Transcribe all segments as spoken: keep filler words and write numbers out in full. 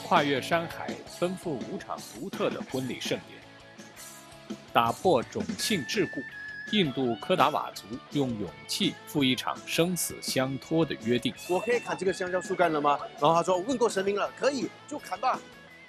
跨越山海，奔赴五场独特的婚礼盛典，打破种姓桎梏。印度科达瓦族用勇气赴一场生死相托的约定。 我可以砍这个香蕉树干了吗？然后他说：“我问过神明了，可以，就砍吧。”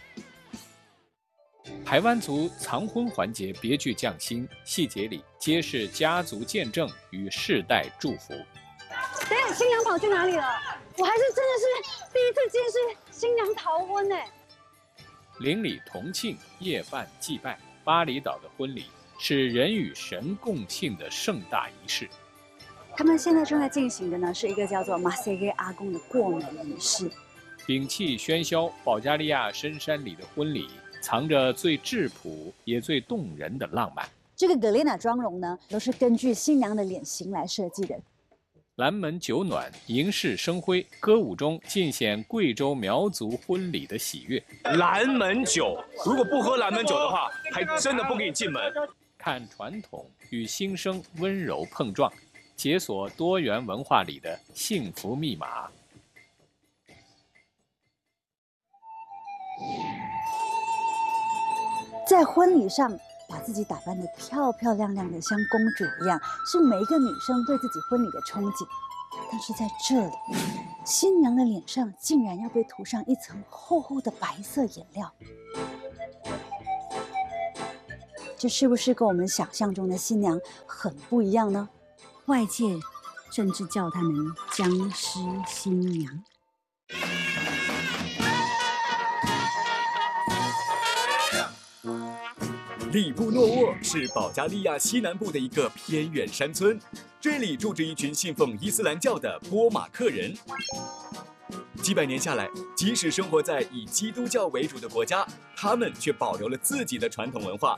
台湾族藏婚环节别具匠心，细节里皆是家族见证与世代祝福。 等一下，新娘跑去哪里了？我还是真的是第一次见识新娘逃婚呢。 邻里同庆，夜半祭拜。巴厘岛的婚礼是人与神共庆的盛大仪式。 他们现在正在进行的呢，是一个叫做马塞给阿公的过门仪式。 摒弃喧嚣，保加利亚深山里的婚礼藏着最质朴也最动人的浪漫。 这个格列娜妆容呢，都是根据新娘的脸型来设计的。 蓝门酒暖，迎世生辉，歌舞中尽显贵州苗族婚礼的喜悦。 蓝门酒，如果不喝蓝门酒的话，还真的不给你进门。 看传统与新生温柔碰撞，解锁多元文化里的幸福密码。 在婚礼上把自己打扮得漂漂亮亮的，像公主一样，是每一个女生对自己婚礼的憧憬。但是在这里，新娘的脸上竟然要被涂上一层厚厚的白色颜料，这是不是跟我们想象中的新娘很不一样呢？外界甚至叫她们僵尸新娘。 里布诺沃是保加利亚西南部的一个偏远山村，这里住着一群信奉伊斯兰教的波马克人。几百年下来，即使生活在以基督教为主的国家，他们却保留了自己的传统文化。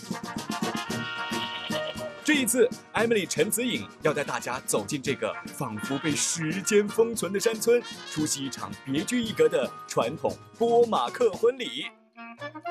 这一次 ，Emily 陈子颖要带大家走进这个仿佛被时间封存的山村，出席一场别具一格的传统波马克婚礼。